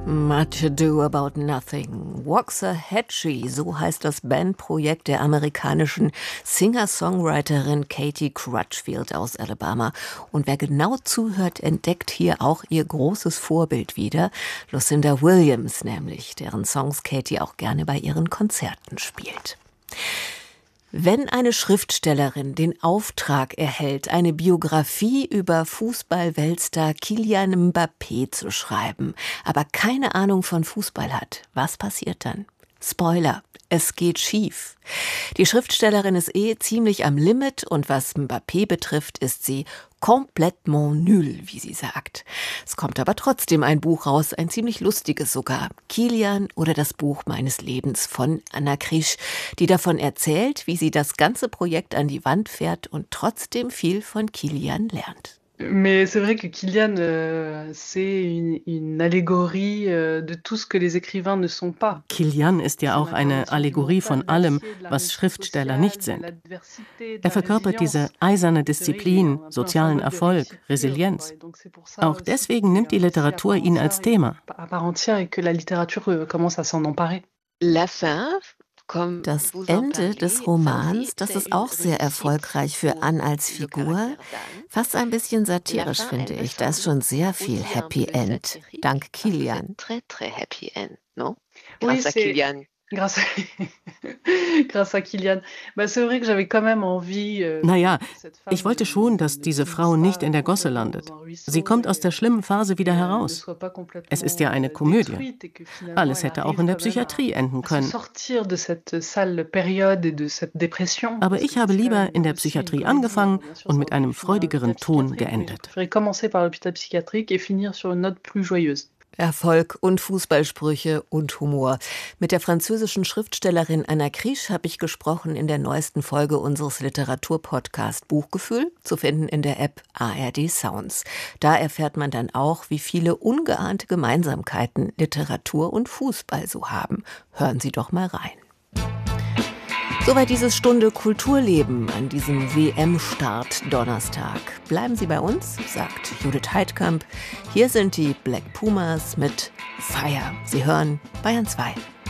Much Ado About Nothing. Waxahachie, so heißt das Bandprojekt der amerikanischen Singer-Songwriterin Katie Crutchfield aus Alabama. Und wer genau zuhört, entdeckt hier auch ihr großes Vorbild wieder, Lucinda Williams nämlich, deren Songs Katie auch gerne bei ihren Konzerten spielt. Wenn eine Schriftstellerin den Auftrag erhält, eine Biografie über Fußball-Weltstar Kylian Mbappé zu schreiben, aber keine Ahnung von Fußball hat, was passiert dann? Spoiler, es geht schief. Die Schriftstellerin ist ziemlich am Limit und was Mbappé betrifft, ist sie complètement nul, wie sie sagt. Es kommt aber trotzdem ein Buch raus, ein ziemlich lustiges sogar. Kylian oder das Buch meines Lebens von Anna Krisch, die davon erzählt, wie sie das ganze Projekt an die Wand fährt und trotzdem viel von Kylian lernt. Mais c'est vrai que Kylian, c'est une allégorie de tout ce que les écrivains ne sont pas. Kylian ist ja auch eine Allegorie von allem, was Schriftsteller nicht sind. Er verkörpert diese eiserne Disziplin, sozialen Erfolg, Resilienz. Auch deswegen nimmt die Literatur ihn als Thema. Das Ende des Romans, das ist auch sehr erfolgreich für Anne als Figur. Fast ein bisschen satirisch, finde ich. Da ist schon sehr viel Happy End. Dank Kylian. Grâce à Kylian. C'est vrai que j'avais quand même envie. Naja, ich wollte schon, dass diese Frau nicht in der Gosse landet. Sie kommt aus der schlimmen Phase wieder heraus. Es ist ja eine Komödie. Alles hätte auch in der Psychiatrie enden können. Aber ich habe lieber in der Psychiatrie angefangen und mit einem freudigeren Ton geendet. Erfolg und Fußballsprüche und Humor. Mit der französischen Schriftstellerin Anna Krisch habe ich gesprochen in der neuesten Folge unseres Literaturpodcasts Buchgefühl, zu finden in der App ARD Sounds. Da erfährt man dann auch, wie viele ungeahnte Gemeinsamkeiten Literatur und Fußball so haben. Hören Sie doch mal rein. Soweit diese Stunde Kulturleben an diesem WM-Start Donnerstag. Bleiben Sie bei uns, sagt Judith Heidkamp. Hier sind die Black Pumas mit Fire. Sie hören Bayern 2.